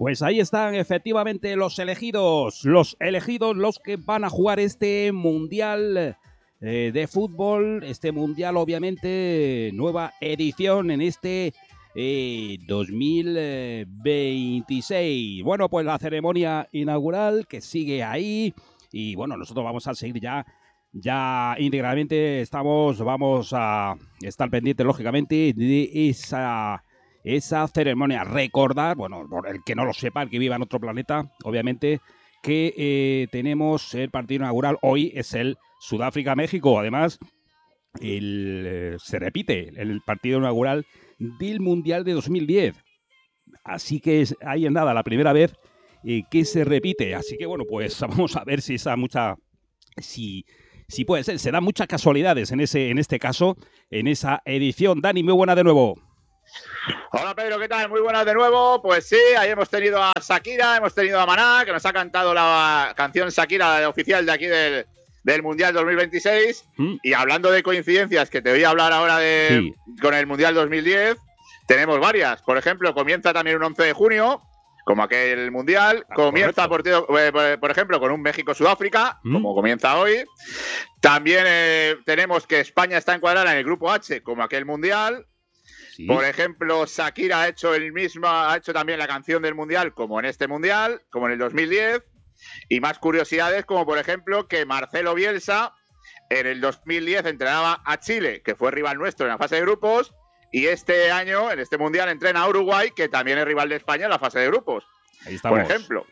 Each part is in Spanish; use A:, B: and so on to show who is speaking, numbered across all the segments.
A: Pues ahí están efectivamente los elegidos, los que van a jugar este Mundial de fútbol, este Mundial obviamente, nueva edición en este 2026. Bueno, pues la ceremonia inaugural que sigue ahí y bueno, nosotros vamos a seguir ya íntegramente, vamos a estar pendientes lógicamente de esa ceremonia. Recordar, bueno, por el que no lo sepa, el que viva en otro planeta, obviamente, que tenemos el partido inaugural. Hoy es el Sudáfrica-México. Además, se repite el partido inaugural del Mundial de 2010. Así que ahí en nada, la primera vez que se repite. Así que, bueno, pues vamos a ver si si puede ser. Se dan muchas casualidades en este caso, en esa edición. Dani, muy buena de nuevo.
B: Hola Pedro, ¿qué tal? Muy buenas de nuevo. Pues sí, ahí hemos tenido a Shakira, hemos tenido a Maná, que nos ha cantado la canción Shakira oficial de aquí del Mundial 2026. Y hablando de coincidencias, que te voy a hablar ahora con el Mundial 2010, tenemos varias. Por ejemplo, comienza también un 11 de junio, como aquel Mundial. Comienza, por ejemplo, con un México-Sudáfrica, como comienza hoy. También tenemos que España está encuadrada en el Grupo H, como aquel Mundial. Sí. Por ejemplo, Shakira ha hecho también la canción del Mundial, como en este Mundial, como en el 2010. Y más curiosidades, como por ejemplo que Marcelo Bielsa en el 2010 entrenaba a Chile, que fue rival nuestro en la fase de grupos, y este año, en este Mundial, entrena a Uruguay, que también es rival de España en la fase de grupos.
A: Ahí estamos.
B: Por ejemplo,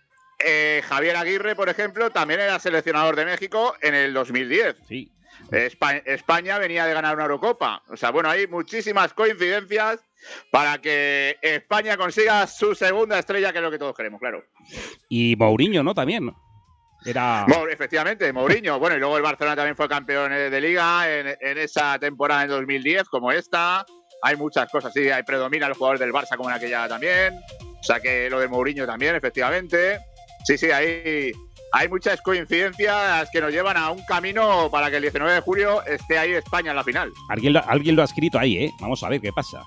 B: Javier Aguirre, por ejemplo, también era seleccionador de México en el 2010.
A: Sí.
B: España venía de ganar una Eurocopa. O sea, bueno, hay muchísimas coincidencias para que España consiga su segunda estrella, que es lo que todos queremos, claro.
A: Y Mourinho, ¿no? También.
B: Efectivamente, Mourinho. Bueno, y luego el Barcelona también fue campeón de Liga en esa temporada en 2010, como esta. Hay muchas cosas, sí, predomina los jugadores del Barça como en aquella también. O sea, que lo de Mourinho también, efectivamente. Sí, hay muchas coincidencias que nos llevan a un camino para que el 19 de julio esté ahí España en la final.
A: Alguien lo ha escrito ahí, ¿eh? Vamos a ver qué pasa.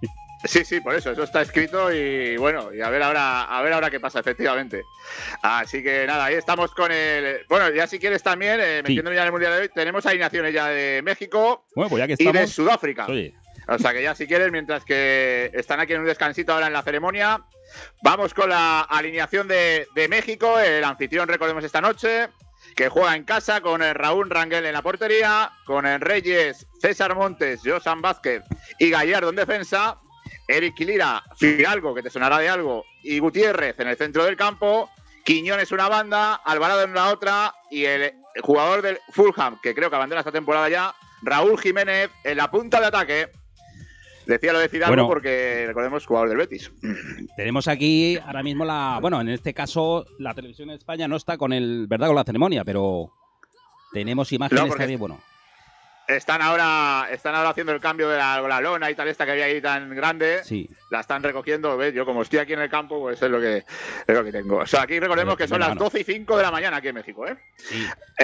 B: Sí, por eso está escrito y bueno, y a ver ahora qué pasa, efectivamente. Así que nada, ahí estamos con el... Bueno, ya si quieres también, metiéndome ya en el Mundial de hoy, tenemos alineaciones ya de México
A: pues ya que estamos,
B: y de Sudáfrica.
A: Oye.
B: O sea que ya si quieres, mientras que están aquí en un descansito ahora en la ceremonia, vamos con la alineación de México, el anfitrión, recordemos, esta noche, que juega en casa con el Raúl Rangel en la portería, con el Reyes, César Montes, Josan Vázquez y Gallardo en defensa, Eric Lira, Fidalgo, que te sonará de algo, y Gutiérrez en el centro del campo, Quiñones una banda, Alvarado en la otra, y el jugador del Fulham, que creo que abandona esta temporada ya, Raúl Jiménez, en la punta de ataque. Decía lo de Fidalgo porque, recordemos, jugador del Betis.
A: Tenemos aquí ahora mismo en este caso, la televisión de España no está con la ceremonia, pero tenemos imágenes también, bueno.
B: Están ahora haciendo el cambio de la lona y tal, esta que había ahí tan grande.
A: Sí.
B: La están recogiendo, ¿ves? Yo como estoy aquí en el campo, pues es lo que tengo. O sea, aquí recordemos que son las 12:05 de la mañana aquí en México, ¿eh?
A: Sí.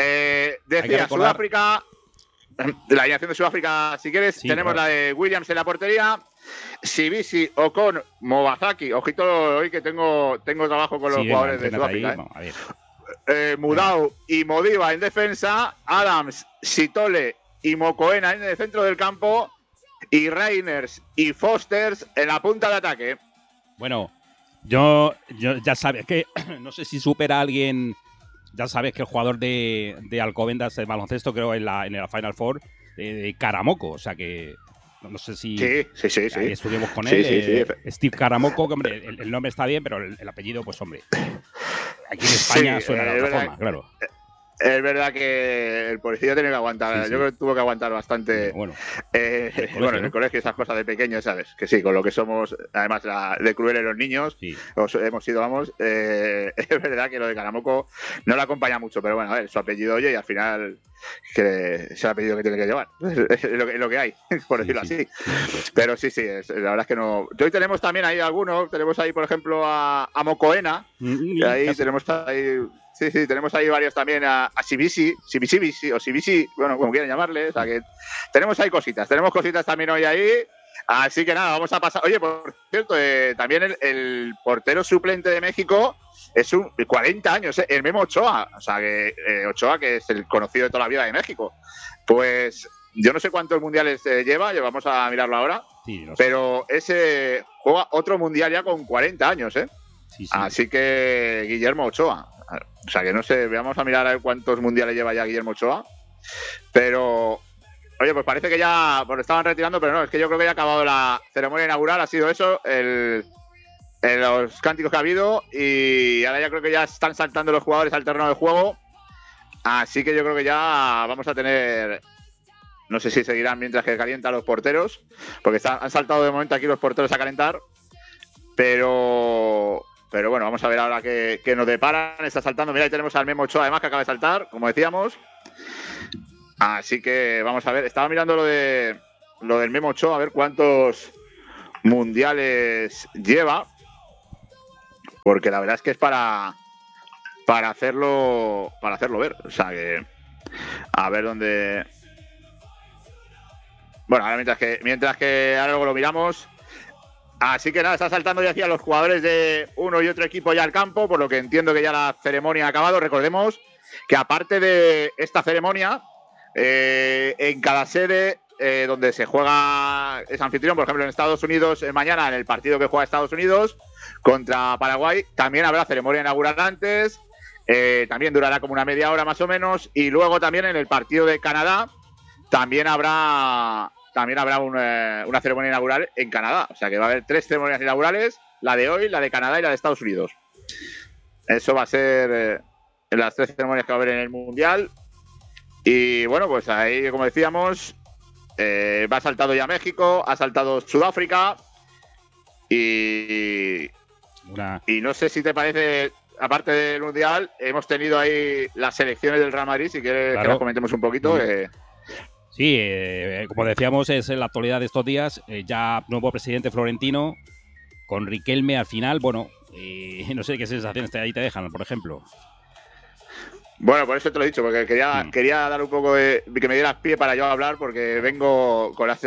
B: Decía Sudáfrica... La alineación de Sudáfrica, si quieres, tenemos la de Williams en la portería, Sibisi, Ocon, Mobazaki. Ojito hoy que tengo trabajo con los jugadores de Sudáfrica. Mudau y Modiva en defensa, Adams, Sitole y Mokoena en el centro del campo y Reiners y Fosters en la punta de ataque.
A: Bueno, yo ya sabes que no sé si supera a alguien. Ya sabes que el jugador de Alcobendas de baloncesto, creo, en la Final Four, Karamoko, o sea que no sé si ahí estuvimos con él. Steve Karamoko, que hombre, el nombre está bien, pero el apellido, pues hombre, aquí en España suena de otra forma, claro.
B: Es verdad que el pobrecillo tiene que aguantar. Yo creo que tuvo que aguantar bastante.
A: Bueno,
B: en el colegio, esas cosas de pequeños, ¿sabes? Que sí, con lo que somos, además de crueles los niños, hemos sido, es verdad que lo de Karamoko no le acompaña mucho, pero bueno, a ver, su apellido oye y al final que es el apellido que tiene que llevar. Es lo que hay, por decirlo así. Pero sí, la verdad es que no. Hoy tenemos también ahí algunos, tenemos ahí, por ejemplo, a Mokoena, que ahí tenemos ahí. Sí, tenemos ahí varios también a Sibisi, bueno, como quieran llamarle. O sea que tenemos ahí cositas. Tenemos cositas también hoy ahí. Así que nada, vamos a pasar. Oye, por cierto, también el portero suplente de México es 40 años, el Memo Ochoa. O sea, que Ochoa, que es el conocido de toda la vida de México. Pues yo no sé cuántos mundiales lleva, vamos a mirarlo ahora. Sí, no sé. Pero ese juega otro mundial ya con 40 años, ¿eh? Sí, sí. Así que Guillermo Ochoa. O sea, que no sé, vamos a mirar a ver cuántos mundiales lleva ya Guillermo Ochoa. Pero, oye, pues parece que ya pues estaban retirando, pero no, es que yo creo que ya ha acabado la ceremonia inaugural, ha sido eso, los cánticos que ha habido, y ahora ya creo que ya están saltando los jugadores al terreno de juego. Así que yo creo que ya vamos a tener... No sé si seguirán mientras que calientan los porteros, porque han saltado de momento aquí los porteros a calentar. Pero bueno, vamos a ver ahora qué nos deparan. Está saltando, mira, ahí tenemos al Memo Ochoa, además, que acaba de saltar, como decíamos. Así que vamos a ver. Estaba mirando lo del Memo Ochoa, a ver cuántos mundiales lleva. Porque la verdad es que es para hacerlo ver. O sea que... A ver dónde... Bueno, ahora mientras que ahora luego lo miramos. Así que nada, está saltando ya hacia los jugadores de uno y otro equipo ya al campo, por lo que entiendo que ya la ceremonia ha acabado. Recordemos que aparte de esta ceremonia, en cada sede donde se juega es anfitrión, por ejemplo en Estados Unidos, mañana en el partido que juega Estados Unidos contra Paraguay, también habrá ceremonia inaugural antes, también durará como una media hora más o menos, y luego también en el partido de Canadá también habrá una ceremonia inaugural en Canadá. O sea que va a haber 3 ceremonias inaugurales, la de hoy, la de Canadá y la de Estados Unidos. Eso va a ser las 3 ceremonias que va a haber en el Mundial. Y bueno, pues ahí, como decíamos, ha saltado ya México, ha saltado Sudáfrica. Y no sé si te parece, aparte del Mundial, hemos tenido ahí las selecciones del Real Madrid, si quieres que las comentemos un poquito.
A: Sí, como decíamos, es en la actualidad de estos días, ya nuevo presidente Florentino, con Riquelme al final. Bueno, no sé qué sensaciones ahí te dejan, por ejemplo.
B: Bueno, por eso te lo he dicho, porque quería dar un poco de... que me dieras pie para yo hablar, porque vengo con las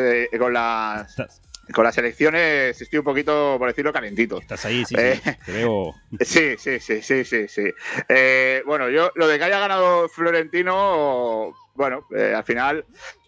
B: elecciones, estoy un poquito, por decirlo, calentito.
A: Estás ahí, sí, te veo...
B: Sí. Bueno, yo, lo de que haya ganado Florentino, bueno, al final...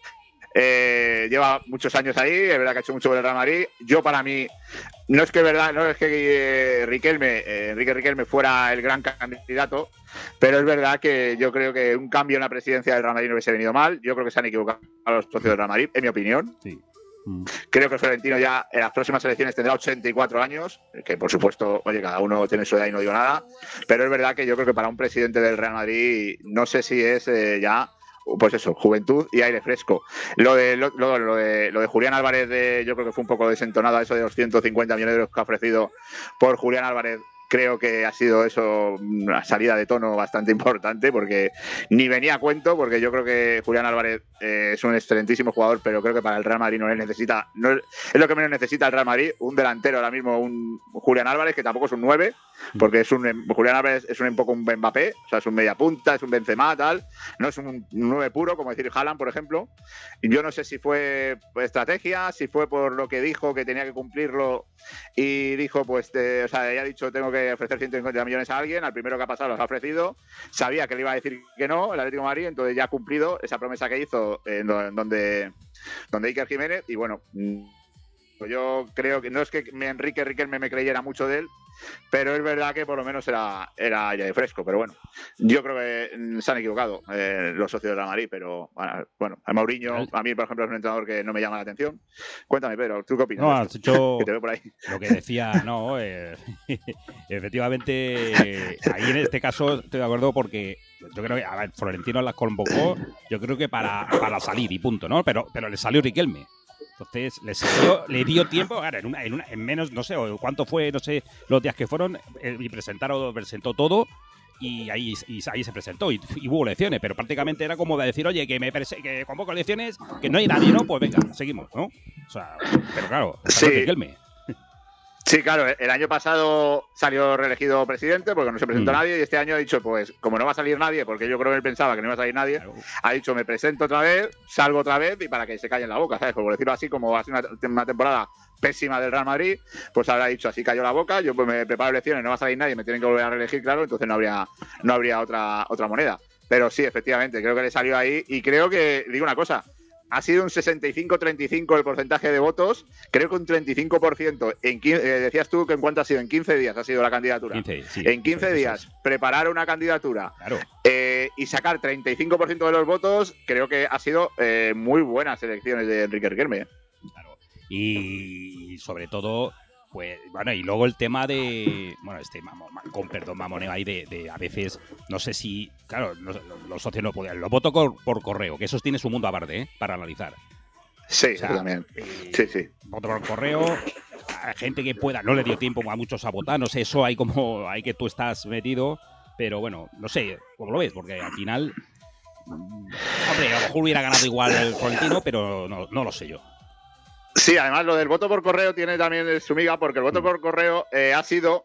B: lleva muchos años ahí, es verdad que ha hecho mucho por el Real Madrid. Yo, para mí, no es que Enrique Riquelme fuera el gran candidato, pero es verdad que yo creo que un cambio en la presidencia del Real Madrid no hubiese venido mal. Yo creo que se han equivocado los socios del Real Madrid, en mi opinión. Sí. Creo que Florentino ya en las próximas elecciones tendrá 84 años, que por supuesto, oye, cada uno tiene su edad y no digo nada, pero es verdad que yo creo que para un presidente del Real Madrid no sé si es ya... Pues eso, juventud y aire fresco. Lo de Julián Álvarez, yo creo que fue un poco desentonado, eso de los 150 millones de euros que ha ofrecido por Julián Álvarez. Creo que ha sido eso una salida de tono bastante importante, porque ni venía a cuento, porque yo creo que Julián Álvarez es un excelentísimo jugador, pero creo que para el Real Madrid es lo que menos necesita el Real Madrid, un delantero ahora mismo, un Julián Álvarez, que tampoco es un 9, porque Julián Álvarez es un poco un Mbappé, o sea, es un media punta, es un Benzema, tal, no es un 9 puro, como decir Haaland, por ejemplo. Y yo no sé si fue estrategia, si fue por lo que dijo, que tenía que cumplirlo, y dijo, pues, o sea, ya ha dicho, tengo que ofrecer 150 millones a alguien, al primero que ha pasado los ha ofrecido, sabía que le iba a decir que no, el Atlético de Madrid, entonces ya ha cumplido esa promesa que hizo donde Iker Jiménez. Y bueno, yo creo que no es que Enrique Riquelme me creyera mucho de él, pero es verdad que por lo menos era ya de fresco. Pero bueno, yo creo que se han equivocado los socios de la Madrid. Pero bueno, a Mourinho, a mí por ejemplo, es un entrenador que no me llama la atención. Cuéntame, Pedro, ¿tú qué opinas?
A: No, has hecho
B: que te veo por ahí.
A: Lo que decía, no, efectivamente, ahí en este caso estoy de acuerdo, porque yo creo que Florentino las convocó, yo creo que para salir y punto, ¿no? Pero le salió Riquelme. Entonces le dio tiempo, claro, en menos, no sé, o cuánto fue, no sé, los días que fueron, y presentó todo, y ahí se presentó, y hubo elecciones, pero prácticamente era como de decir, oye, que convoco elecciones, que no hay nadie, ¿no? Pues venga, seguimos, ¿no? O sea, pero claro,
B: sí.
A: Riquelme.
B: Sí, claro, el año pasado salió reelegido presidente porque no se presentó nadie y este año ha dicho, pues, como no va a salir nadie, porque yo creo que él pensaba que no iba a salir nadie, claro, ha dicho, me presento otra vez, salgo otra vez y para que se callen la boca, ¿sabes? Por decirlo así, como ha sido una temporada pésima del Real Madrid, pues habrá dicho, así cayó la boca, yo pues me preparo elecciones, no va a salir nadie, me tienen que volver a reelegir, claro, entonces no habría otra moneda. Pero sí, efectivamente, creo que le salió ahí y creo que, digo una cosa, ha sido un 65-35 el porcentaje de votos, creo que un 35%, decías tú que en cuánto ha sido, en 15 días ha sido la candidatura.
A: 15, sí,
B: en 15 días, preparar una candidatura,
A: claro,
B: y sacar 35% de los votos, creo que ha sido muy buenas elecciones de Enrique Riquelme.
A: Claro, y sobre todo, pues, bueno, y luego el tema de, bueno, mamoneo ahí de a veces, no sé si, claro, los socios no podían, los votos por correo, que esos tiene su mundo aparte, para analizar.
B: Sí, o sea, también. Sí.
A: Voto por correo, a gente que pueda, no le dio tiempo a muchos a votar, no sé, eso hay que tú estás metido, pero bueno, no sé, ¿cómo lo ves? Porque al final, hombre, a lo mejor hubiera ganado igual el Florentino, pero no lo sé yo.
B: Sí, además lo del voto por correo tiene también su miga, porque el voto por correo ha sido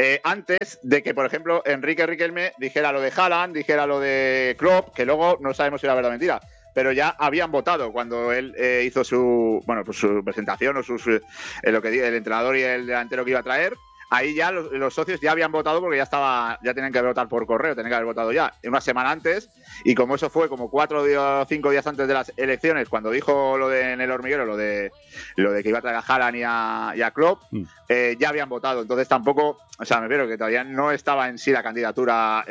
B: antes de que, por ejemplo, Enrique Riquelme dijera lo de Haaland, dijera lo de Klopp, que luego no sabemos si era verdad o mentira, pero ya habían votado cuando él hizo su presentación o lo que el entrenador y el delantero que iba a traer. Ahí ya los socios ya habían votado porque ya tenían que votar por correo, tenían que haber votado ya una semana antes, y como eso fue como 4 o 5 días antes de las elecciones, cuando dijo lo de en el hormiguero, lo de que iba a traer a Haaland y a Klopp, ya habían votado, entonces tampoco, o sea, me refiero que todavía no estaba en sí la candidatura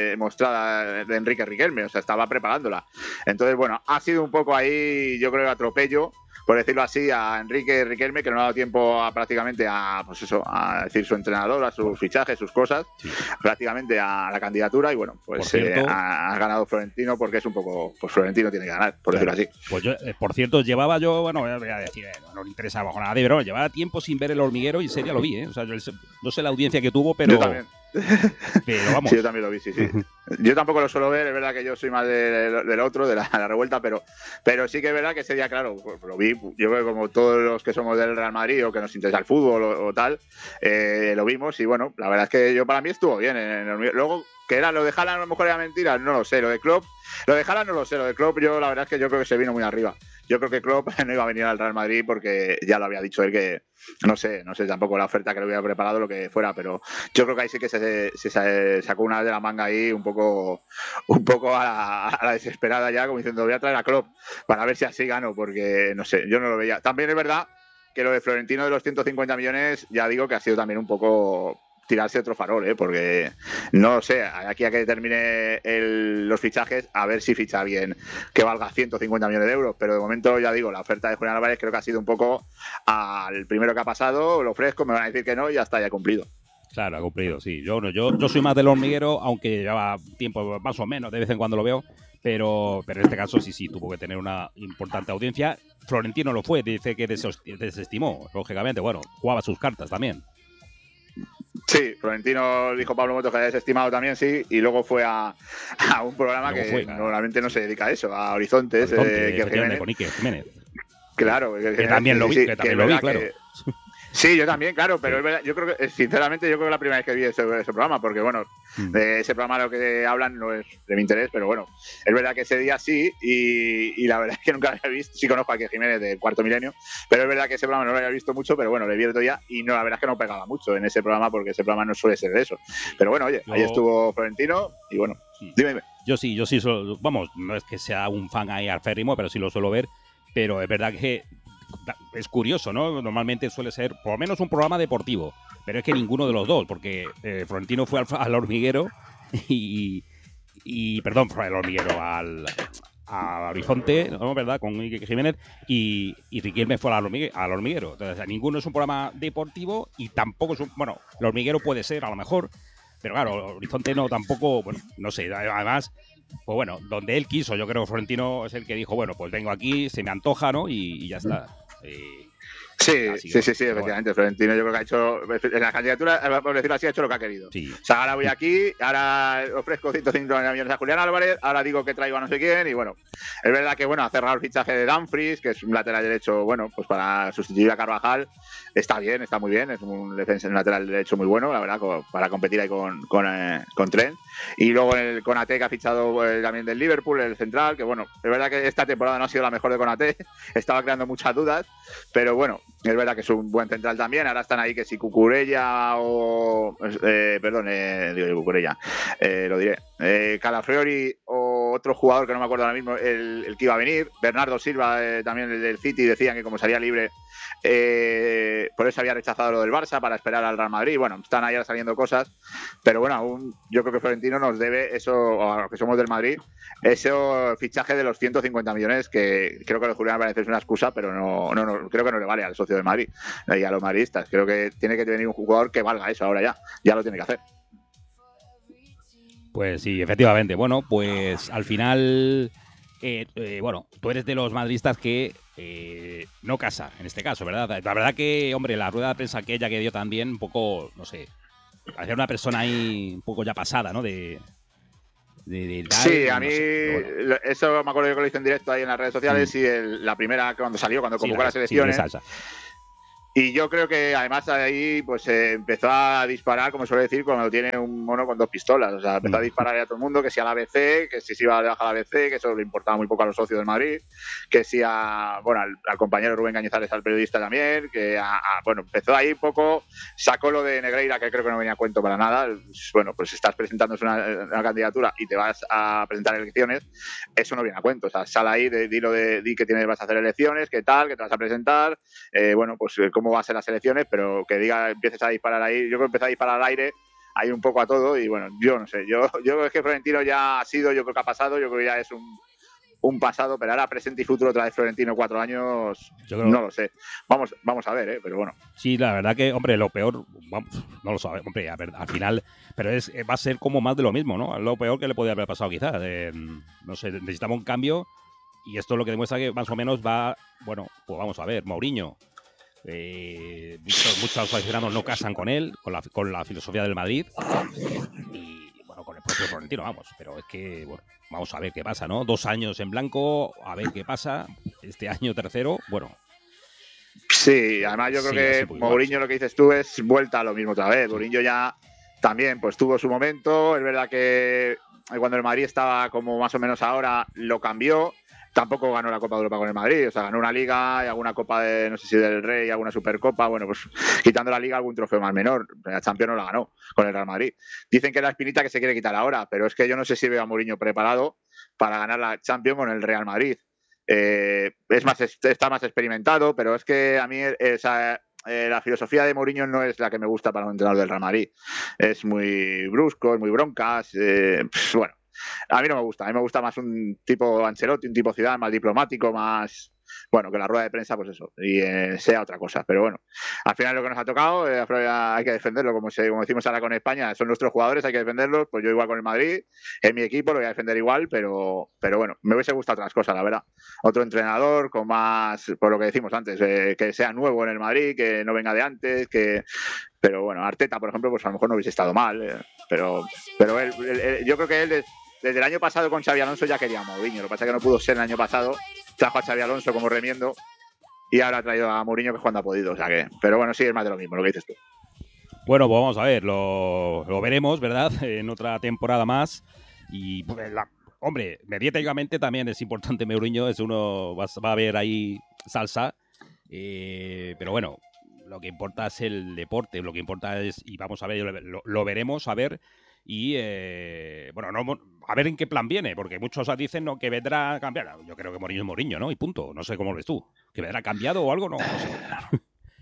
B: mostrada de Enrique Riquelme, o sea, estaba preparándola. Entonces, bueno, ha sido un poco ahí, yo creo, atropello, por decirlo así, a Enrique Riquelme, que no ha dado tiempo prácticamente a decir su entrenador, a sus fichajes, sus cosas, prácticamente a la candidatura, y bueno, pues ha ganado Florentino porque es un poco, pues Florentino tiene que ganar, por decirlo así.
A: Pues yo, por cierto, llevaba yo, bueno, voy a decir, no le interesaba bajo nada, pero llevaba tiempo sin ver El Hormiguero y sería lo vi, o sea, yo no sé la audiencia que tuvo, pero...
B: Yo también.
A: Pero vamos.
B: Sí, yo también lo vi, sí. Yo tampoco lo suelo ver, es verdad que yo soy más del otro, de la revuelta, pero sí que es verdad que ese día, claro, pues lo vi, yo creo que como todos los que somos del Real Madrid o que nos interesa el fútbol o tal, lo vimos y bueno, la verdad es que para mí estuvo bien. Luego, que era lo de Haaland, a lo mejor era mentira, no lo sé, lo de Klopp, lo de Haaland no lo sé, lo de Klopp la verdad es que yo creo que se vino muy arriba. Yo creo que Klopp no iba a venir al Real Madrid porque ya lo había dicho él que no sé tampoco la oferta que le hubiera preparado, lo que fuera, pero yo creo que ahí sí que se sacó una de la manga ahí un poco a la desesperada ya, como diciendo voy a traer a Klopp para ver si así gano, porque no sé, yo no lo veía. También es verdad que lo de Florentino de los 150 millones, ya digo que ha sido también un poco tirarse otro farol, porque no sé, aquí a que termine los fichajes, a ver si ficha alguien que valga 150 millones de euros, pero de momento ya digo, la oferta de Julián Álvarez creo que ha sido un poco al primero que ha pasado, lo ofrezco, me van a decir que no y ya está, ya cumplido.
A: Claro, ha cumplido, sí. Yo soy más del hormiguero, aunque lleva tiempo más o menos, de vez en cuando lo veo, pero en este caso sí tuvo que tener una importante audiencia. Florentino lo fue, dice que desestimó, lógicamente, bueno, jugaba sus cartas también.
B: Sí, Florentino dijo Pablo Motos que había desestimado también, sí, y luego fue a un programa que normalmente no se dedica a eso, a Horizontes,
A: con Iker Jiménez.
B: Claro,
A: que también lo vi, claro.
B: Sí, yo también, claro, pero es verdad, yo creo que, sinceramente, yo creo que la primera vez que vi ese programa, porque bueno, de ese programa lo que hablan no es de mi interés, pero bueno, es verdad que ese día sí, y la verdad es que nunca lo había visto, sí conozco a Iker Jiménez del Cuarto Milenio, pero es verdad que ese programa no lo había visto mucho, pero bueno, le vi el otro día y no, la verdad es que no pegaba mucho en ese programa, porque ese programa no suele ser de eso. Pero bueno, oye, ahí estuvo Florentino y bueno, dime.
A: Yo sí, vamos, no es que sea un fan ahí aférrimo, pero sí lo suelo ver, pero es verdad que es curioso, ¿no? Normalmente suele ser por lo menos un programa deportivo, pero es que ninguno de los dos, porque Florentino fue al hormiguero perdón, fue al hormiguero, al Horizonte, ¿no? ¿Verdad? Con Iker Jiménez y Riquelme fue al hormiguero. Entonces, ninguno es un programa deportivo y tampoco es bueno, el hormiguero puede ser a lo mejor, pero claro, Horizonte no, tampoco, bueno, no sé, además, pues bueno, donde él quiso, yo creo que Florentino es el que dijo, bueno, pues vengo aquí, se me antoja, ¿no? Y ya está.
B: Sí, efectivamente. Florentino yo creo que ha hecho, en la candidatura, por decirlo así, ha hecho lo que ha querido.
A: Sí.
B: O sea, ahora voy aquí, ahora ofrezco 150 millones a Julián Álvarez, ahora digo que traigo a no sé quién, y bueno, es verdad que ha cerrado el fichaje de Dumfries, que es un lateral derecho, pues para sustituir a Carvajal, está bien, está muy bien, es un defensa, un lateral derecho muy bueno, la verdad, para competir ahí con Trent. Y luego el Konaté, que ha fichado también del Liverpool, el central, que bueno, es verdad que esta temporada no ha sido la mejor de Konaté, estaba creando muchas dudas, pero bueno, es verdad que es un buen central también. Ahora están ahí que si Cucurella o... digo Cucurella, lo diré. Calafiori o otro jugador que no me acuerdo ahora mismo, el que iba a venir. Bernardo Silva, también el del City, decían que como salía libre, por eso había rechazado lo del Barça para esperar al Real Madrid. Bueno, están ahí ahora saliendo cosas, pero bueno, aún yo creo que Florentino nos debe eso, a los que somos del Madrid, ese fichaje de los 150 millones, que creo que lo de Julián Álvarez es una excusa, pero no, creo que no le vale al socio de Madrid y a los madridistas. Creo que tiene que tener un jugador que valga eso ahora ya lo tiene que hacer.
A: Pues sí, efectivamente. Bueno, pues al final, tú eres de los madridistas que no casa, en este caso, ¿verdad? La verdad que, hombre, la rueda de prensa aquella que dio también, un poco, no sé, parecía una persona ahí un poco ya pasada, ¿no?
B: Sí, a mí eso me acuerdo yo que lo hice en directo ahí en las redes sociales y la primera cuando convocó las elecciones. Y yo creo que además ahí pues empezó a disparar, como suele decir, cuando tiene un mono con dos pistolas. O sea, empezó a disparar a todo el mundo, que si a la ABC, que si se iba a dejar la ABC, que eso le importaba muy poco a los socios del Madrid, que si al compañero Rubén Cañizares, al periodista también, que empezó ahí un poco, sacó lo de Negreira, que creo que no venía a cuento para nada. Bueno, pues estás presentándose una candidatura y te vas a presentar elecciones, eso no viene a cuento. O sea, sal ahí, di que vas a hacer elecciones, qué tal, que te vas a presentar, pues cómo va a ser las elecciones, pero que empieces a disparar ahí. Yo creo que empecé a disparar al aire ahí un poco a todo y bueno, yo no sé, yo es que Florentino ya ha sido, yo creo que ha pasado, yo creo que ya es un pasado, pero ahora presente y futuro otra vez Florentino 4 años, no lo sé. Vamos a ver, pero bueno.
A: Sí, la verdad que, hombre, lo peor, no lo sabe, hombre, a ver, al final, pero va a ser como más de lo mismo, ¿no? Lo peor que le podía haber pasado quizás. No sé, necesitamos un cambio y esto es lo que demuestra que más o menos va, pues vamos a ver, Mourinho. Muchos aficionados no casan con él, con la filosofía del Madrid y con el propio Florentino, pero es que vamos a ver qué pasa, ¿no? 2 años en blanco, a ver qué pasa, este año tercero,
B: Sí, además yo creo que Mourinho, lo que dices tú, es vuelta a lo mismo otra vez. Mourinho ya también pues tuvo su momento, es verdad que cuando el Madrid estaba como más o menos ahora, lo cambió. Tampoco ganó la Copa de Europa con el Madrid, o sea, ganó una Liga y alguna Copa no sé si del Rey, alguna Supercopa, pues quitando la Liga algún trofeo más menor, la Champions no la ganó con el Real Madrid. Dicen que es la espinita que se quiere quitar ahora, pero es que yo no sé si veo a Mourinho preparado para ganar la Champions con el Real Madrid. Está más experimentado, pero es que a mí la filosofía de Mourinho no es la que me gusta para un entrenador del Real Madrid. Es muy brusco, es muy broncas, a mí no me gusta. A mí me gusta más un tipo Ancelotti, un tipo Zidane, más diplomático, más... que la rueda de prensa, pues eso, y sea otra cosa. Pero bueno, al final lo que nos ha tocado, hay que defenderlo, como decimos ahora con España, son nuestros jugadores, hay que defenderlos. Pues yo igual con el Madrid, en mi equipo lo voy a defender igual, pero bueno, me hubiese gustado otras cosas, la verdad. Otro entrenador con más, por lo que decimos antes, que sea nuevo en el Madrid, que no venga de antes, Pero bueno, Arteta, por ejemplo, pues a lo mejor no hubiese estado mal, pero él, yo creo que él desde el año pasado con Xabi Alonso ya quería a Mourinho. Lo que pasa es que no pudo ser el año pasado. Trajo a Xabi Alonso como remiendo y ahora ha traído a Mourinho, que es cuando ha podido. O sea que, pero bueno, sí, es más de lo mismo, lo que dices tú.
A: Bueno, pues vamos a ver, lo veremos, ¿verdad? En otra temporada más. Y, hombre, mediáticamente también es importante Mourinho. Va a haber ahí salsa. Pero bueno, lo que importa es el deporte. Lo que importa es, y vamos a ver, lo veremos, a ver. Y a ver en qué plan viene, porque muchos dicen que vendrá a cambiar. Yo creo que Mourinho es Mourinho, ¿no? Y punto. No sé cómo lo ves tú. ¿Que vendrá cambiado o algo? No sé.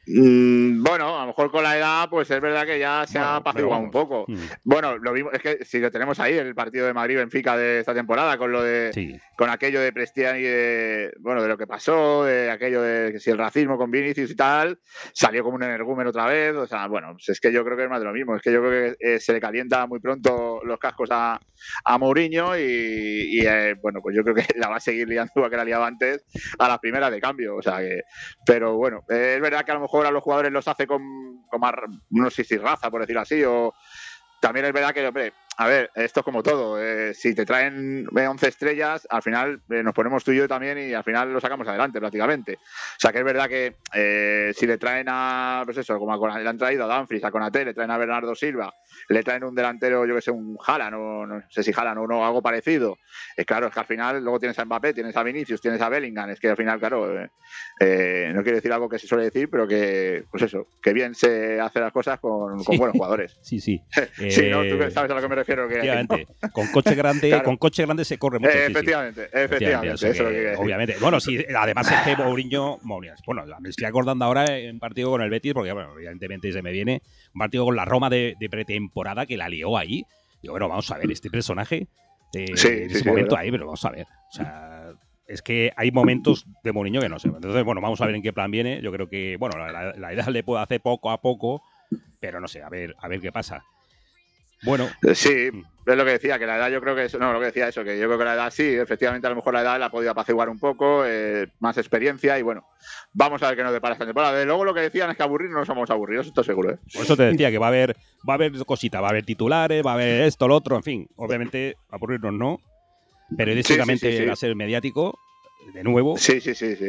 B: Bueno, a lo mejor con la edad, pues es verdad que ya se ha apaciguado un poco. Bueno, lo mismo, es que si lo tenemos ahí, el partido de Madrid-Benfica de esta temporada, con lo de con aquello de Prestiani, de lo que pasó, de aquello de que si el racismo con Vinicius y tal, salió como un energúmeno otra vez. O sea, bueno, pues es que yo creo que es más de lo mismo. Es que yo creo que se le calienta muy pronto los cascos a Mourinho y bueno, pues yo creo que la va a seguir liando igual que la liaba antes a las primeras de cambio. O sea que, pero bueno, es verdad que a lo mejor a los jugadores los hace con más, no sé si raza, por decirlo así, o también es verdad que, hombre, a ver, esto es como todo. Si te traen 11 estrellas, al final nos ponemos tú y yo también y al final lo sacamos adelante prácticamente. O sea que es verdad que si le traen a, pues eso, como le han traído a Dumfries, a Konaté, le traen a Bernardo Silva, le traen un delantero, yo que sé, un Haaland, no sé si Haaland o no, algo parecido. Claro, es que al final luego tienes a Mbappé, tienes a Vinicius, tienes a Bellingham, es que al final, claro, no quiero decir algo que se suele decir, pero que, pues eso, que bien se hace las cosas con buenos jugadores.
A: Sí.
B: Sí, ¿no? Tú sabes a lo que me refiero.
A: Efectivamente. ¿No? Con coche grande, claro. Con coche grande se corre mucho.
B: Efectivamente. O sea
A: eso que, obviamente. Bueno, sí, además es que Mourinho, bueno, me estoy acordando ahora en un partido con el Betis, porque bueno, evidentemente se me viene un partido con la Roma de pretemporada que la lió ahí. Digo, bueno, vamos a ver, este personaje en ese momento ahí, pero vamos a ver. O sea, es que hay momentos de Mourinho que no sé. Entonces, bueno, vamos a ver en qué plan viene. Yo creo que, bueno, la edad le puede hacer poco a poco, pero no sé, a ver qué pasa. Bueno.
B: Sí, es lo que decía, que la edad yo creo que lo que decía eso, que yo creo que la edad sí, efectivamente a lo mejor la edad la ha podido apaciguar un poco, más experiencia y bueno, vamos a ver qué nos depara esta temporada. De luego lo que decían es que aburrirnos no somos aburridos, esto seguro, ¿eh?
A: Por eso te decía que va a haber cositas, va a haber titulares, va a haber esto, lo otro, en fin, obviamente aburrirnos no, periodísticamente va a ser mediático. De nuevo.
B: Sí.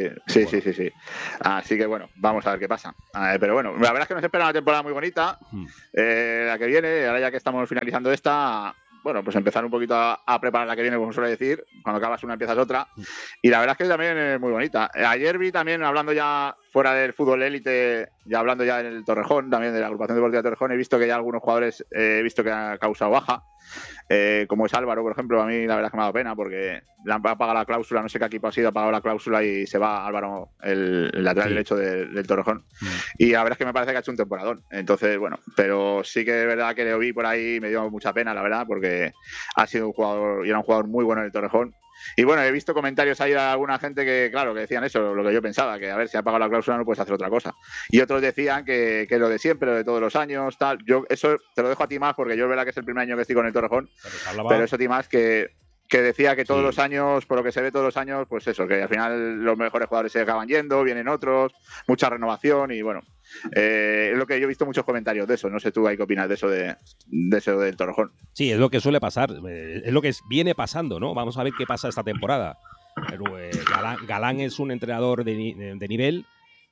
B: Así que bueno, vamos a ver qué pasa. Pero bueno, la verdad es que nos espera una temporada muy bonita. La que viene, ahora ya que estamos finalizando esta, bueno, pues empezar un poquito a preparar la que viene, como suele decir. Cuando acabas una, empiezas otra. Y la verdad es que también es muy bonita. Ayer vi también, hablando ya fuera del fútbol élite, ya hablando ya del Torrejón, también de la agrupación deportiva de Torrejón, he visto que ya algunos jugadores he visto que han causado baja. Como es Álvaro, por ejemplo, a mí la verdad es que me ha dado pena porque le han pagado la cláusula, no sé qué equipo ha sido, ha pagado la cláusula y se va Álvaro, el lateral derecho del Torrejón. Y la verdad es que me parece que ha hecho un temporadón. Entonces, bueno, pero sí que es verdad que le vi por ahí, me dio mucha pena, la verdad, porque ha sido un jugador y era un jugador muy bueno en el Torrejón. Y bueno, he visto comentarios ahí de alguna gente que, claro, que decían eso, lo que yo pensaba, que a ver, si ha pagado la cláusula no puedes hacer otra cosa. Y otros decían que lo de siempre, lo de todos los años, tal. Yo eso te lo dejo a ti más, porque yo es verdad que es el primer año que estoy con el Torrejón, pero eso a ti más que decía que todos los años, por lo que se ve todos los años, pues eso, que al final los mejores jugadores se acaban yendo, vienen otros, mucha renovación y bueno, es lo que yo he visto muchos comentarios de eso. No sé tú ahí qué opinas de eso del Torrejón.
A: Sí, es lo que suele pasar, es lo que viene pasando, ¿no? Vamos a ver qué pasa esta temporada. Pero, Galán es un entrenador de nivel,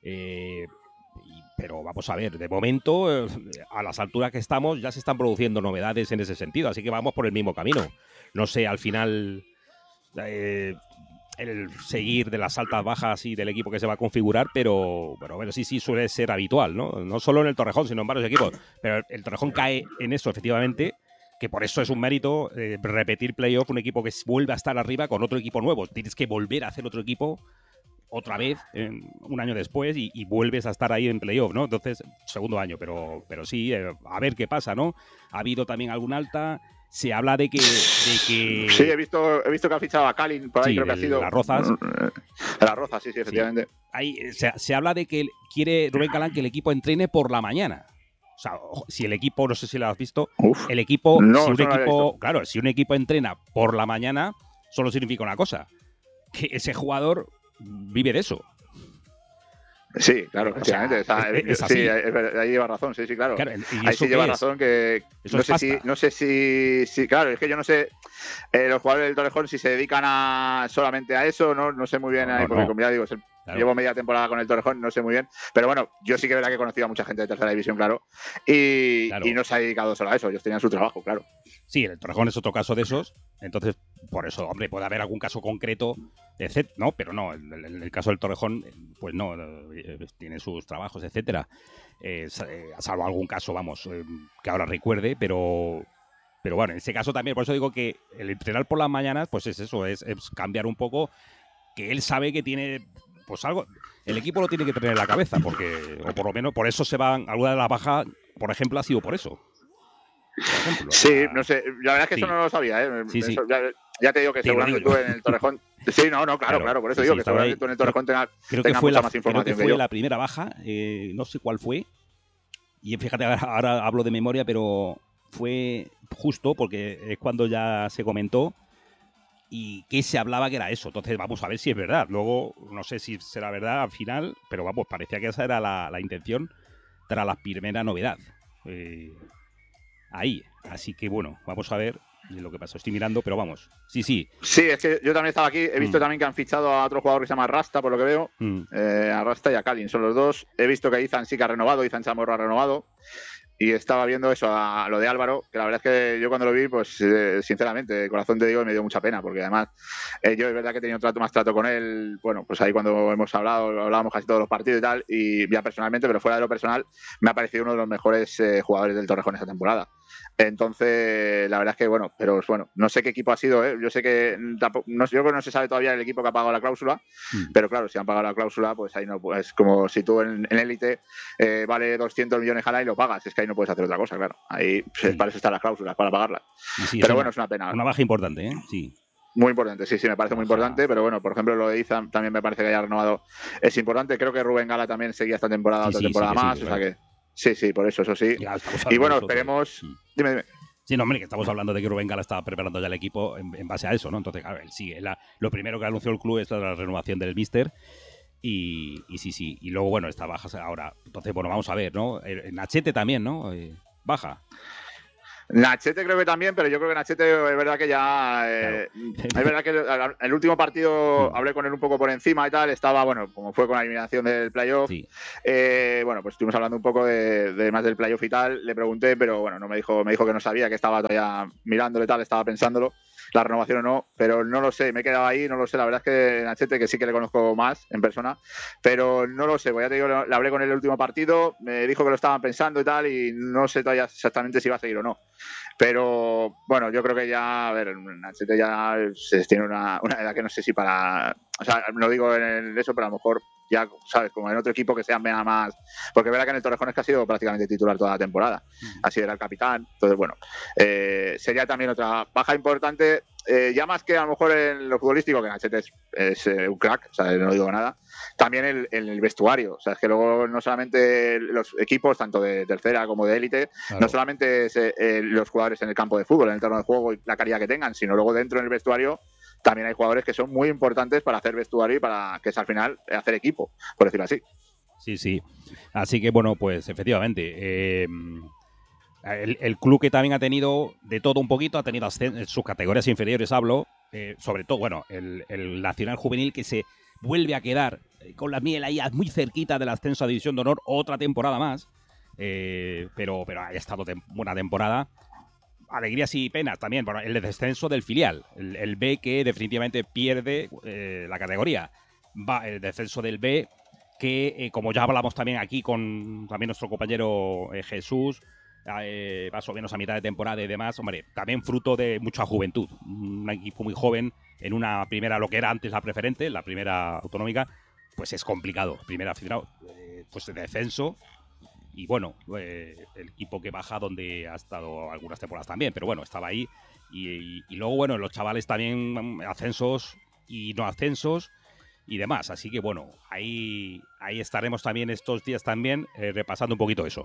A: pero vamos a ver, de momento, a las alturas que estamos, ya se están produciendo novedades en ese sentido, así que vamos por el mismo camino. No sé, al final, el seguir de las altas bajas y del equipo que se va a configurar, pero bueno, sí suele ser habitual, ¿no? No solo en el Torrejón, sino en varios equipos. Pero el Torrejón cae en eso, efectivamente, que por eso es un mérito repetir playoff, un equipo que vuelve a estar arriba con otro equipo nuevo. Tienes que volver a hacer otro equipo otra vez, un año después, y vuelves a estar ahí en playoff, ¿no? Entonces, segundo año, pero sí, a ver qué pasa, ¿no? Ha habido también algún alta. Se habla de que...
B: Sí, he visto que ha fichado a Kalin, por ahí creo que ha sido...
A: Las Rozas.
B: Las Rozas, sí, efectivamente.
A: Sí. Ahí se habla de que quiere Rubén Galán que el equipo entrene por la mañana. O sea, si el equipo, no sé si lo has visto, el equipo, si un equipo entrena por la mañana, solo significa una cosa, que ese jugador vive de eso.
B: Sí, claro, efectivamente.
A: Es así.
B: Sí, ahí lleva razón, sí, claro. Ahí sí lleva razón que no sé si, claro, es que yo no sé los jugadores del Torrejón si se dedican solamente a eso, no sé muy bien, porque como ya digo, llevo media temporada con el Torrejón, no sé muy bien, pero bueno, yo sí que es verdad que he conocido a mucha gente de tercera división, claro, y no se ha dedicado solo a eso, ellos tenían su trabajo, claro.
A: Sí, el Torrejón es otro caso de esos, entonces por eso, hombre, puede haber algún caso concreto, ¿no? Pero no, en el caso del Torrejón, pues no, tiene sus trabajos, etcétera. Salvo algún caso, vamos, que ahora recuerde, pero bueno, en ese caso también, por eso digo que el entrenar por las mañanas, pues es eso, es cambiar un poco, que él sabe que tiene pues algo, el equipo lo tiene que tener en la cabeza, porque, o por lo menos por eso se van, alguna de las bajas, por ejemplo, ha sido por eso. Por ejemplo,
B: sí, no sé, la verdad es que eso no lo sabía, ¿eh?
A: Sí, sí.
B: Eso, ya te digo que seguramente tú en el Torrejón. Sí, claro, por eso digo que seguramente tú en el Torrejón tengas mucha más información.
A: Creo que fue la primera baja, no sé cuál fue. Y fíjate, ahora hablo de memoria, pero fue justo porque es cuando ya se comentó y que se hablaba que era eso. Entonces vamos a ver si es verdad. Luego no sé si será verdad al final, pero vamos, parecía que esa era la intención tras la primera novedad. Ahí. Así que bueno, vamos a ver lo que pasa. Estoy mirando, pero vamos. Sí.
B: Sí, es que yo también estaba aquí. He visto también que han fichado a otro jugador que se llama Rasta, por lo que veo. A Rasta y a Kalin, son los dos. He visto que Izan sí que ha renovado, Izan Chamorro ha renovado. Y estaba viendo eso, a lo de Álvaro, que la verdad es que yo cuando lo vi, pues sinceramente, de corazón te digo, me dio mucha pena, porque además yo es verdad que he tenido más trato con él, bueno, pues ahí cuando hemos hablábamos casi todos los partidos y tal, y ya personalmente, pero fuera de lo personal, me ha parecido uno de los mejores jugadores del Torrejón esta temporada. Entonces, la verdad es que, bueno, pero bueno, no sé qué equipo ha sido, ¿eh? Yo sé que yo creo que no se sabe todavía el equipo que ha pagado la cláusula, pero claro, si han pagado la cláusula, pues ahí no, pues como si tú en élite vale 200 millones al año y lo pagas, es que ahí no puedes hacer otra cosa, claro. Ahí pues, para eso están las cláusulas, para pagarlas. Pero bueno, es una pena.
A: Una baja importante, ¿eh? Sí.
B: Muy importante, sí, me parece muy importante, pero bueno, por ejemplo, lo de Izan también me parece que haya renovado, es importante. Creo que Rubén Gala también seguía esta temporada, otra temporada más, o sea que sí, por eso sí. Y bueno, esperemos. Dime.
A: Sí, no, hombre, que estamos hablando de que Rubén Gala estaba preparando ya el equipo en base a eso, ¿no? Entonces, claro, él sigue. Lo primero que anunció el club es la renovación del míster. Y sí. Y luego, bueno, está baja ahora. Entonces, bueno, vamos a ver, ¿no? Nachete también, ¿no? Baja.
B: Nachete creo que también, pero yo creo que Nachete es verdad que ya... es verdad que el último partido hablé con él un poco por encima y tal, estaba, bueno, como fue con la eliminación del playoff, bueno, pues estuvimos hablando un poco de más del playoff y tal, le pregunté, pero bueno, no me dijo que no sabía, que estaba todavía mirándolo y tal, estaba pensándolo, la renovación o no, pero no lo sé, me he quedado ahí, no lo sé, la verdad es que Nachete, que sí que le conozco más en persona, pero no lo sé, pues ya te digo, le hablé con él el último partido, me dijo que lo estaban pensando y tal, y no sé todavía exactamente si va a seguir o no. Pero bueno, yo creo que ya, a ver, Nachete ya tiene una edad que no sé si para... O sea, lo digo en eso, pero a lo mejor ya, ¿sabes? Como en otro equipo que sea más... Porque es verdad que en el Torrejón es que ha sido prácticamente titular toda la temporada. Así era el capitán. Entonces, bueno, sería también otra baja importante. Ya más que a lo mejor en lo futbolístico, que Nachete es un crack, o sea, no digo nada. También en el vestuario. O sea, es que luego no solamente los equipos, tanto de tercera como de élite, claro, no solamente es, los jugadores en el campo de fútbol, en el terreno de juego y la calidad que tengan, sino luego dentro en el vestuario también hay jugadores que son muy importantes para hacer vestuario y para que es al final hacer equipo, por decirlo así.
A: Sí. Así que bueno, pues efectivamente, el club que también ha tenido de todo un poquito, ha tenido sus categorías inferiores, hablo, sobre todo, bueno, el Nacional Juvenil, que se vuelve a quedar con la miel ahí muy cerquita del ascenso a División de Honor otra temporada más, pero ha estado buena temporada. Alegrías y penas también, bueno, el descenso del filial, el B, que definitivamente pierde la categoría. El descenso del B, que como ya hablamos también aquí con también nuestro compañero Jesús, más o menos a mitad de temporada y demás, hombre, también fruto de mucha juventud. Un equipo muy joven en una primera, lo que era antes la preferente, la primera autonómica, pues es complicado. Primera final, pues de descenso. Y bueno, el equipo que baja, donde ha estado algunas temporadas también, pero bueno, estaba ahí. Y luego, bueno, los chavales también ascensos y no ascensos y demás. Así que bueno, ahí estaremos también estos días también repasando un poquito eso.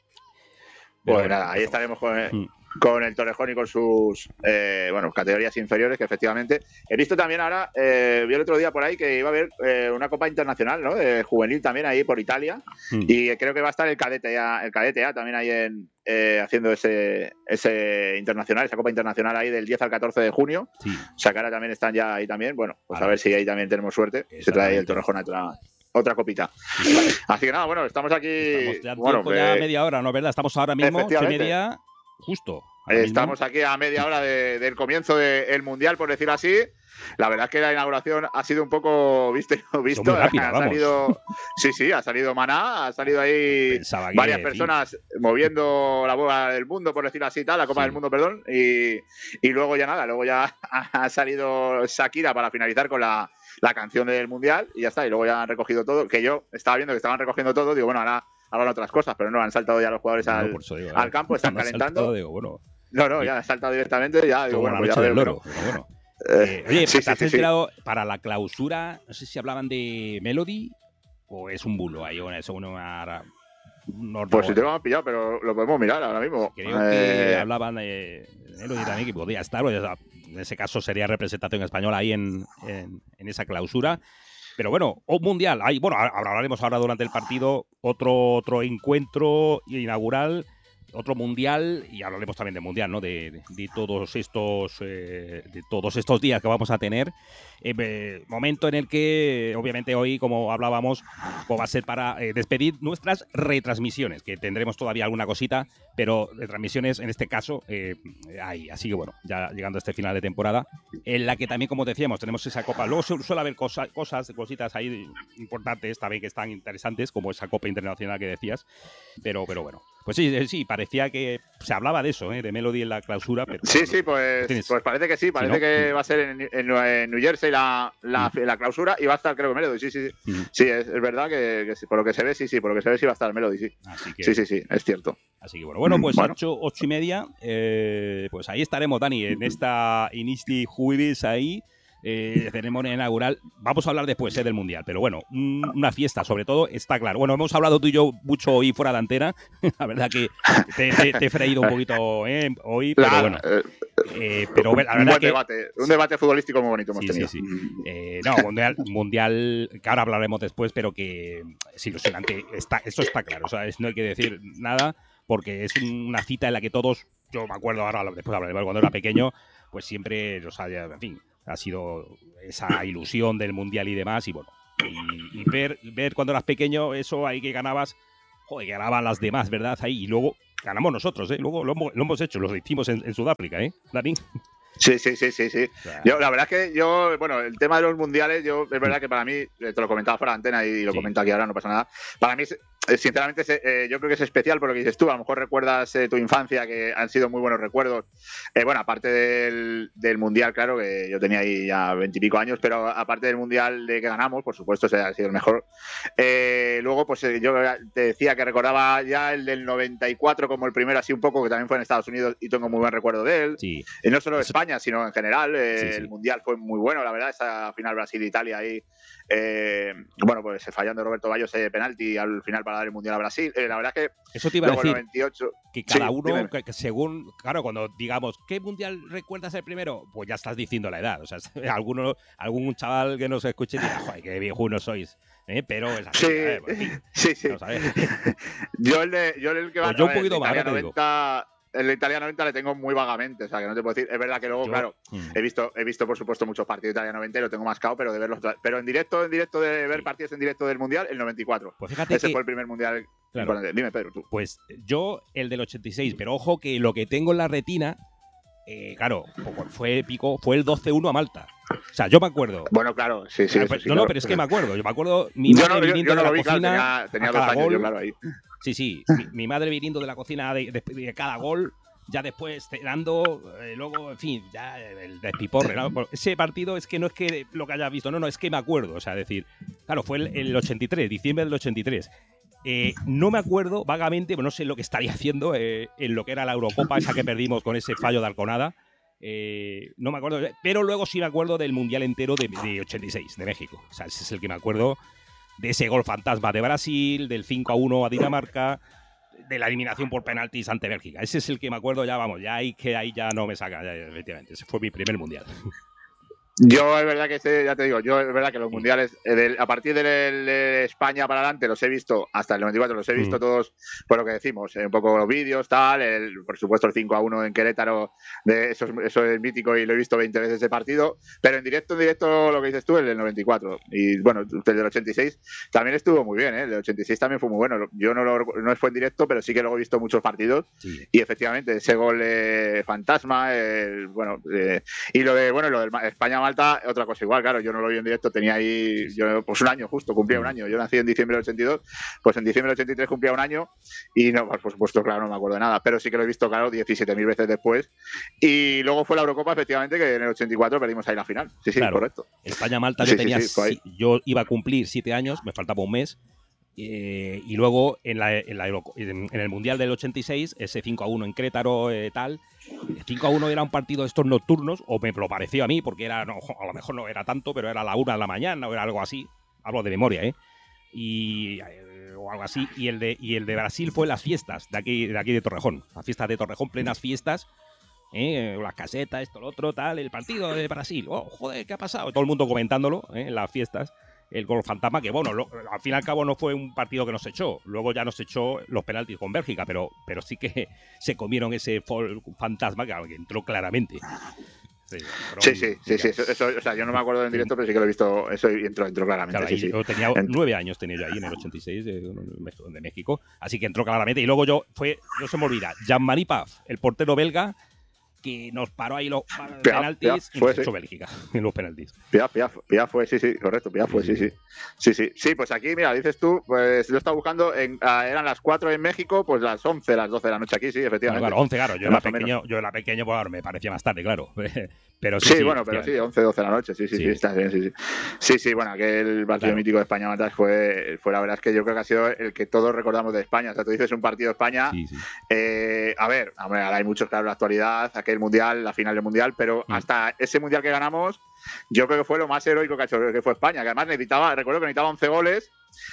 B: Pues bueno, nada, ahí estaremos con el Torrejón y con sus categorías inferiores, que efectivamente he visto también ahora, vi el otro día por ahí que iba a haber una Copa Internacional, ¿no? Juvenil también ahí por Italia, y creo que va a estar el cadete A también ahí haciendo ese internacional, esa Copa Internacional ahí del 10 al 14 de junio. Sí. O sea que ahora también están ya ahí también, bueno, pues a ver si ahí también tenemos suerte, se trae el Torrejón a otra copita. Así que nada, bueno, estamos aquí.
A: Estamos ya, ya media hora, ¿no? ¿Verdad? Estamos ahora mismo 8:30, justo.
B: Estamos aquí a media hora del comienzo del Mundial, por decirlo así. La verdad es que la inauguración ha sido un poco visto.
A: Muy rápida,
B: ha salido, sí, ha salido Maná, ha salido ahí varias personas moviendo la bola del mundo, por decirlo así, la Copa del Mundo, perdón. Y luego ya nada, luego ya ha salido Shakira para finalizar con la canción del Mundial y ya está. Y luego ya han recogido todo, que yo estaba viendo que estaban recogiendo todo, digo, bueno, ahora hablan otras cosas, pero no, han saltado ya los jugadores al campo, están calentando. Ya han saltado directamente, ya digo, bueno, pues ya
A: veo. Oye, ¿te has enterado para la clausura? No sé si hablaban de Melody o es un bulo ahí, pues
B: si te lo han pillado, pero lo podemos mirar ahora mismo.
A: Creo que hablaban de Melody también, que podría estar, en ese caso sería representación española ahí en esa clausura. Pero bueno, un mundial. Hablaremos ahora durante el partido, otro encuentro inaugural, otro mundial, y hablaremos también del mundial, ¿no? De todos estos días que vamos a tener. Momento en el que, obviamente, hoy, como hablábamos, va a ser para despedir nuestras retransmisiones, que tendremos todavía alguna cosita, pero retransmisiones en este caso hay. Así que bueno, ya llegando a este final de temporada, en la que también, como decíamos, tenemos esa copa. Luego suele haber cositas ahí importantes también que están interesantes, como esa copa internacional que decías, pero bueno. Pues sí, parecía que se hablaba de eso, de Melody en la clausura. Pero,
B: pues parece que sí, parece que va a ser en New Jersey la clausura y va a estar, creo que Melody, sí. Sí, es verdad que por lo que se ve, sí, por lo que se ve sí va a estar Melody, sí. Sí, es cierto.
A: Así que bueno, pues 8:30, pues ahí estaremos, Dani, en este jueves ahí. Ceremonia inaugural. Vamos a hablar después del Mundial, pero bueno, una fiesta, sobre todo, está claro. Bueno, hemos hablado tú y yo mucho hoy fuera de antena. La verdad que te he freído un poquito hoy, pero bueno. Pero la verdad
B: un debate futbolístico muy bonito hemos tenido.
A: Sí. Mundial, que ahora hablaremos después, pero que es ilusionante. Esto está claro, o sea, no hay que decir nada, porque es una cita en la que todos, yo me acuerdo ahora, después hablaremos, cuando era pequeño, pues siempre, en fin, ha sido esa ilusión del Mundial y demás, y bueno, y ver cuando eras pequeño eso ahí que ganabas, ganaban las demás, ¿verdad? Ahí, y luego ganamos nosotros, luego lo hemos hecho, lo hicimos en Sudáfrica, Dani.
B: Sí. Yo, la verdad es que el tema de los mundiales, es verdad que para mí, te lo comentaba fuera de antena y lo comento aquí ahora, no pasa nada. Para mí, sinceramente, yo creo que es especial por lo que dices tú. A lo mejor recuerdas tu infancia, que han sido muy buenos recuerdos. Aparte del mundial, claro, que yo tenía ahí ya 20 y pico años, pero aparte del mundial de que ganamos, por supuesto, ese ha sido el mejor. Luego, pues yo te decía que recordaba ya el del 94 como el primero, así un poco, que también fue en Estados Unidos y tengo muy buen recuerdo de él.
A: Sí.
B: Y no solo de España, sino en general. El mundial fue muy bueno, la verdad, esa final Brasil-Italia ahí. Pues fallando Roberto Baggio ese penalti al final para dar el mundial a Brasil. La verdad es que
A: eso te iba a decir,
B: 98,
A: que cada uno, que según, claro, cuando digamos ¿qué mundial recuerdas el primero? Pues ya estás diciendo la edad. O sea, algún chaval que nos escuche dirá, joder, qué viejunos sois. Pero es así.
B: Sí. Yo el que va
A: pues yo un poquito más, te digo.
B: El Italia 90 le tengo muy vagamente, o sea, que no te puedo decir. Es verdad que luego, claro, he visto por supuesto muchos partidos de Italia 90 y lo tengo más cao, pero de verlos, pero en directo de ver partidos en directo del Mundial, el 94.
A: Pues fíjate
B: ese fue el primer Mundial.
A: Claro.
B: Dime, Pedro, tú.
A: Pues yo el del 86, pero ojo que lo que tengo en la retina, claro, fue épico, fue el 12-1 a Malta. O sea, yo me acuerdo.
B: Bueno, claro, sí.
A: Pero es que me acuerdo. Yo me acuerdo mi madre viniendo de la cocina.
B: Tenía 2 años yo, claro, ahí.
A: Sí. Mi madre viniendo de la cocina de cada gol, ya después cenando, luego, en fin, ya el despiporre, ¿no? Ese partido es que no es que lo que hayas visto, no, es que me acuerdo. O sea, decir, claro, fue el 83, diciembre del 83. No me acuerdo vagamente, no sé lo que estaría haciendo en lo que era la Eurocopa, esa que perdimos con ese fallo de Alconada. No me acuerdo, pero luego sí me acuerdo del Mundial entero de 86, de México. O sea, ese es el que me acuerdo, de ese gol fantasma de Brasil, del 5-1 a Dinamarca, de la eliminación por penaltis ante Bélgica. Ese es el que me acuerdo, ya vamos, ya ahí ya no me saca, ya, efectivamente. Ese fue mi primer Mundial.
B: Yo es verdad que ya te digo, yo es verdad que los mundiales, a partir de España para adelante los he visto, hasta el 94 los he visto todos, por lo que decimos, un poco los vídeos, tal, por supuesto el 5-1 en Querétaro, eso es mítico y lo he visto 20 veces ese partido, pero en directo lo que dices tú, el del 94, y bueno, el del 86 también estuvo muy bien, el del 86 también fue muy bueno, yo no fue en directo, pero sí que luego he visto muchos partidos, y efectivamente ese gol fantasma, y lo del España-Malta, otra cosa igual, claro, yo no lo vi en directo, tenía ahí, pues un año justo, cumplía un año, yo nací en diciembre del 82, pues en diciembre del 83 cumplía un año, y no, por supuesto, claro, no me acuerdo de nada, pero sí que lo he visto, claro, 17.000 veces después, y luego fue la Eurocopa, efectivamente, que en el 84 perdimos ahí la final, sí, claro, correcto.
A: España-Malta yo iba a cumplir 7 años, me faltaba un mes, y luego en el Mundial del 86, ese 5-1 en Querétaro, tal, el 5-1 era un partido de estos nocturnos, o me lo pareció a mí, porque a lo mejor no era tanto, pero era a la 1 de la mañana o era algo así, hablo de memoria, o algo así, y el de Brasil fue las fiestas de aquí de Torrejón, las fiestas de Torrejón, plenas fiestas, las casetas, esto, lo otro, tal, el partido de Brasil, oh, joder, ¿qué ha pasado? Todo el mundo comentándolo, en las fiestas. El gol fantasma, que bueno, al fin y al cabo no fue un partido que nos echó. Luego ya nos echó los penaltis con Bélgica, pero sí que se comieron ese fantasma que entró claramente.
B: Sí. Eso, o sea, yo no me acuerdo en directo, pero sí que lo he visto. Eso entró claramente.
A: Claro, yo tenía 9 años, tenía yo ahí en el 86 de México. Así que entró claramente. Y luego no se me olvida, Jean-Marie Paf, el portero belga, que nos paró ahí los penaltis y nos echó Bélgica en los penaltis.
B: Piaf fue, sí, correcto, Piaf fue, sí. Sí, pues aquí, mira, dices tú, pues yo estaba buscando, eran las 4 en México, pues las 11, las 12 de la noche aquí, sí, efectivamente.
A: Bueno, claro, 11, claro, yo era pequeño, pues me parecía más tarde, claro. Pero
B: sí, bueno, pero sí, 11, 12 de la noche, sí, está bien, sí, bueno, aquel partido mítico de España-Malta fue la verdad es que yo creo que ha sido el que todos recordamos de España. O sea, tú dices un partido de España, a ver, ahora hay muchos, claro, en la actualidad, aquel mundial, la final del mundial, pero hasta ese mundial que ganamos, yo creo que fue lo más heroico que fue España, que además recuerdo que necesitaba 11 goles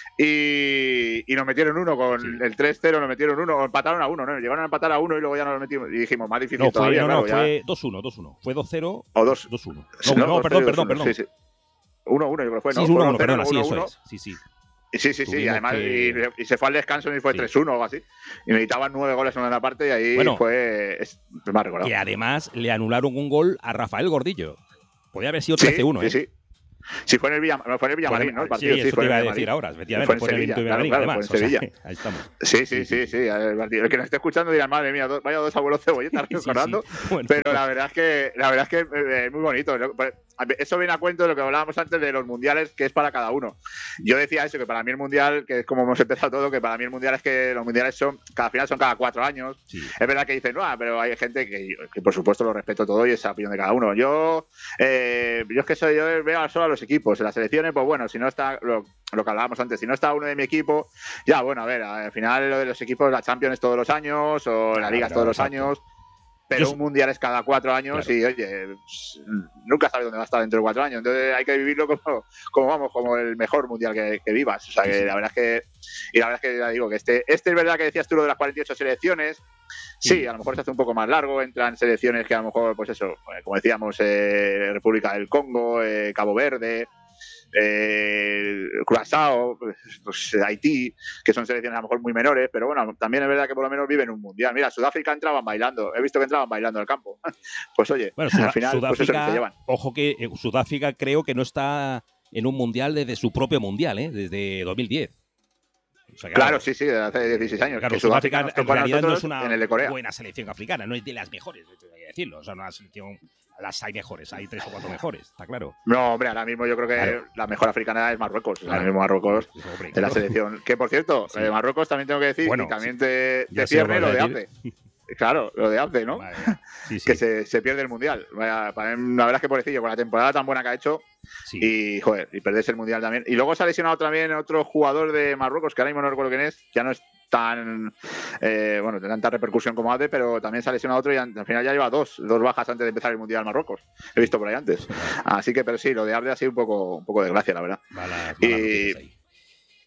B: y nos metieron uno con el 3-0, nos metieron uno, o empataron a uno, ¿no? Llegaron a empatar a uno y luego ya nos metimos y dijimos, más difícil todavía.
A: Fue 2-1, fue 2-0
B: o
A: 2-1. No, perdón.
B: Sí. 1-1 yo creo que fue,
A: ¿no? Sí, 1-1, perdón, así eso es.
B: Sí, además y se fue al descanso y fue 3-1 o algo así. Y necesitaban 9 goles en una parte y ahí fue más recordado.
A: Que además le anularon un gol a Rafael Gordillo. Podía haber sido 13-1,
B: Sí, fue en el Villamarín, ¿no? El partido,
A: eso te iba a decir ahora, efectivamente.
B: Fue en Sevilla,
A: claro, fue en Sevilla. Ahí estamos.
B: Sí. El que nos esté escuchando dirá, madre mía, vaya dos abuelos cebolletas recordando. Bueno. Pero la verdad es que es muy bonito. Eso viene a cuento de lo que hablábamos antes de los mundiales, que es para cada uno. Yo decía eso, que para mí el mundial, que es como hemos empezado todo, que para mí el mundial es que los mundiales cada final son cada 4 años. Sí. Es verdad que dicen, no, pero hay gente que por supuesto lo respeto todo y es la opinión de cada uno. Yo es que yo veo solo a los equipos. En las selecciones, pues bueno, si no está lo que hablábamos antes, si no está uno de mi equipo, ya bueno, a ver, al final lo de los equipos, la Champions todos los años o la Liga todos los años. Pero un mundial es cada 4 años y, oye, nunca sabes dónde va a estar dentro de 4 años. Entonces hay que vivirlo como el mejor mundial que vivas. O sea, que la verdad es que ya digo que este es verdad que decías tú lo de las 48 selecciones. Sí, a lo mejor se hace un poco más largo, entran selecciones que a lo mejor, pues eso, como decíamos, República del Congo, Cabo Verde, Curazao, pues Haití, que son selecciones a lo mejor muy menores, pero bueno, también es verdad que por lo menos viven un mundial. Mira, Sudáfrica entraban bailando, he visto que entraban bailando al campo. Pues oye,
A: bueno, al final Sudáfrica, pues eso es lo que se llevan. Ojo que Sudáfrica creo que no está en un mundial desde su propio mundial, desde 2010.
B: O sea, claro, sí, desde hace 16 años.
A: Claro, Sudáfrica en realidad no es una buena selección africana, no es de las mejores, hay que decirlo. O sea, una selección, las hay mejores, hay 3 o 4 mejores, está claro.
B: No, hombre, ahora mismo yo creo que la mejor africana es Marruecos. Ahora mismo Marruecos es la selección. Que por cierto, Marruecos también tengo que decir, y también te pierde lo de Abde. Claro, lo de Abde, ¿no? Que se pierde el mundial. La verdad es que pobrecillo, con la temporada tan buena que ha hecho. Y joder, y perderse el mundial también. Y luego se ha lesionado también otro jugador de Marruecos, que ahora mismo no recuerdo quién es, ya no es tan de tanta repercusión como Abde, pero también se ha lesionado otro y al final ya lleva dos bajas antes de empezar el mundial Marruecos. He visto por ahí antes. Así que, pero sí, lo de Abde ha sido un poco desgracia, la verdad.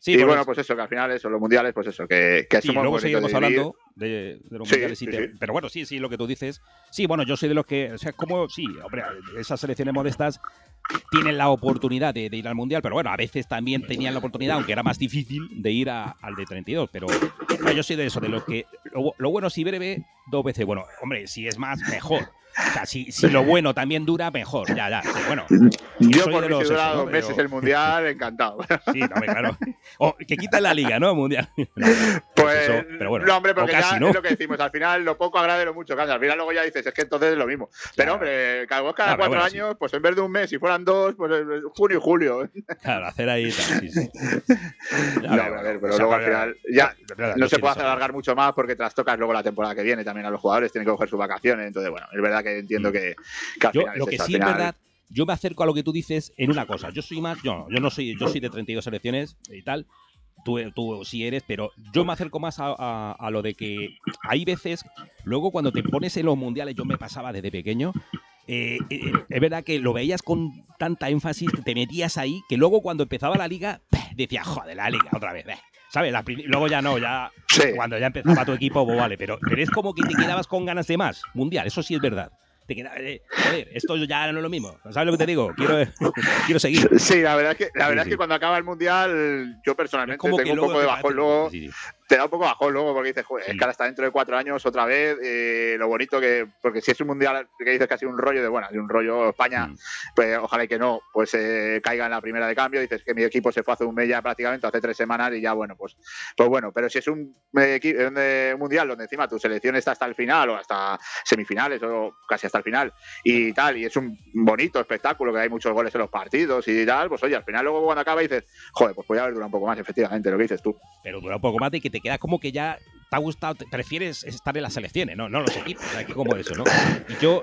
A: Sí,
B: y bueno, pues eso, que al final eso, los mundiales, pues eso, que
A: sí,
B: somos
A: luego
B: bonitos
A: seguiremos
B: de
A: hablando de los mundiales.
B: sí.
A: Pero bueno, sí, lo que tú dices. Sí, bueno, yo soy de los que, o sea, como, sí, hombre, esas selecciones modestas tienen la oportunidad de ir al mundial, pero bueno, a veces también tenían la oportunidad, aunque era más difícil, de ir al de 32. Pero bueno, yo soy de eso, de los que lo bueno si breve, 2 veces bueno. Hombre, si es más, mejor. O sea, si lo bueno también dura, mejor. Ya. Sí, bueno.
B: Yo
A: soy
B: por
A: de
B: mí, si
A: los
B: dura
A: eso, ¿no?
B: 2 meses el mundial, encantado.
A: Sí, no, claro. O que quiten la liga, ¿no? Mundial. No,
B: pues
A: eso, pero bueno.
B: No, hombre, porque
A: casi,
B: ya
A: ¿no?
B: es lo que decimos. Al final, lo poco agrade lo mucho cambia. Al final, luego ya dices, es que entonces es lo mismo. Pero, hombre, cada 4 años, pues en vez de un mes, si fueran 2, pues junio y julio.
A: Claro, hacer ahí tal, sí.
B: No, a ver, pero luego al final ya no se puede hacer alargar mucho más porque trastocas luego la temporada que viene también a los jugadores, tienen que coger sus vacaciones. Entonces, bueno, es verdad que entiendo que al final
A: lo
B: es
A: que
B: eso,
A: sí
B: al
A: es
B: final...
A: verdad, yo me acerco a lo que tú dices en una cosa. Yo soy más, yo no soy, yo soy de 32 selecciones y tal. Tú sí eres, pero yo me acerco más a lo de que hay veces, luego cuando te pones en los mundiales, yo me pasaba desde pequeño, es verdad que lo veías con tanta énfasis, que te metías ahí, que luego cuando empezaba la liga, decías, joder, la liga otra vez, ¿sabes? Luego ya no, ya
B: sí.
A: Cuando ya empezaba tu equipo, pues vale, pero es como que te quedabas con ganas de más, mundial, eso sí es verdad. Joder, esto ya no es lo mismo. ¿Sabes lo que te digo? Quiero seguir.
B: Sí, la verdad es que cuando acaba el mundial, yo personalmente tengo un poco de bajón luego. Te da un poco de bajón luego porque dices, joder, es que ahora está dentro de 4 años otra vez. Lo bonito que. Porque si es un mundial que dices que ha sido un rollo de un rollo España, pues ojalá y que no, pues caiga en la primera de cambio. Dices que mi equipo se fue hace un mes ya prácticamente, hace 3 semanas y ya, bueno, pues bueno. Pero si es un mundial donde encima tu selección está hasta el final o hasta semifinales o casi hasta el final y tal, y es un bonito espectáculo que hay muchos goles en los partidos y tal, pues oye, al final luego cuando acaba dices, joder, pues podría haber durado un poco más, efectivamente, lo que dices tú.
A: Pero dura un poco más de que te queda como que ya te ha gustado, prefieres estar en las selecciones, no los equipos, o sea, que como eso, ¿no? Y yo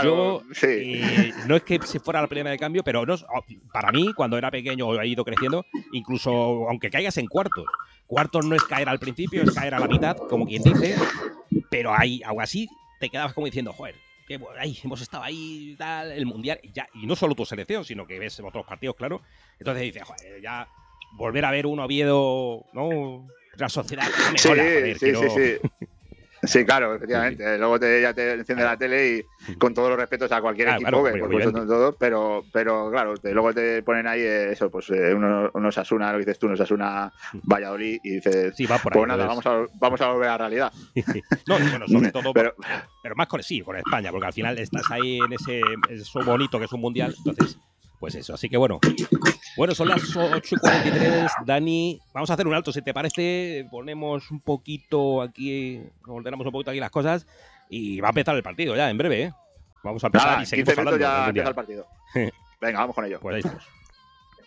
A: sí. No es que se fuera la primera de cambio, pero no, para mí, cuando era pequeño he ido creciendo, incluso aunque caigas en cuartos no es caer al principio, es caer a la mitad, como quien dice, pero ahí, aún así, te quedabas como diciendo, joder, que hemos estado ahí, tal, el mundial, y no solo tu selección, sino que ves otros partidos, claro. Entonces dices, joder, ya volver a ver un Oviedo, ¿no? La sociedad no me mola, joder,
B: sí. Sí, claro, efectivamente. Sí. Luego ya te enciende la tele y con todos los respetos a cualquier equipo, que por supuesto no todo, pero claro, luego te ponen ahí eso, pues unos Asuna, lo que dices tú, unos Asuna Valladolid y dices,
A: sí, va por ahí,
B: pues nada, vamos a volver a la realidad.
A: No, bueno, sobre todo, pero más con España, porque al final estás ahí en eso bonito que es un mundial, entonces, pues eso, así que bueno, son las 8:43, Dani, vamos a hacer un alto, si te parece, ponemos un poquito aquí, ordenamos un poquito aquí las cosas y va a empezar el partido ya, en breve, Vamos a empezar y seguimos hablando.
B: Ya empieza el partido. Venga, vamos con ello.
A: Pues ahí estamos.